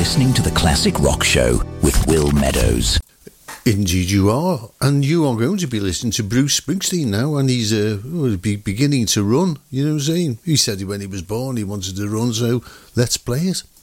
listening to The Classic Rock Show with Will Meadows. Indeed you are, and you are going to be listening to Bruce Springsteen now, and he's beginning to run, you know what I'm saying? He said when he was born he wanted to run, so let's play it.